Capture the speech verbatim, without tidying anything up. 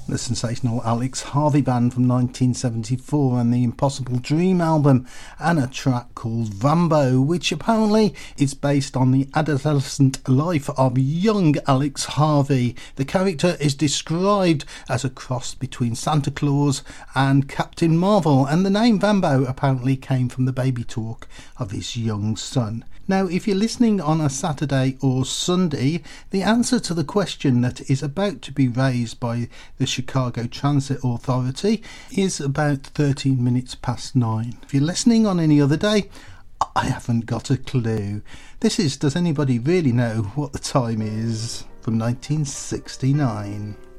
The sensational Alex Harvey Band from nineteen seventy-four and the Impossible Dream album, and a track called Vambo, which apparently is based on the adolescent life of young Alex Harvey. The character is described as a cross between Santa Claus and Captain Marvel, and the name Vambo apparently came from the baby talk of his young son. Now, if you're listening on a Saturday or Sunday, the answer to the question that is about to be raised by the Chicago Transit Authority is about thirteen minutes past nine. If you're listening on any other day, I haven't got a clue. This is Does Anybody Really Know What the Time Is from nineteen sixty-nine.